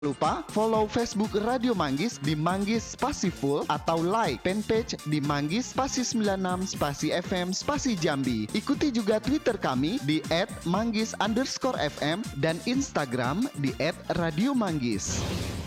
lupa follow Facebook Radio Manggis di Manggis Spasi Full atau like fanpage di Manggis Spasi 96 Spasi FM Spasi Jambi. Ikuti juga Twitter kami di @manggis_fm dan Instagram di @radiomanggis.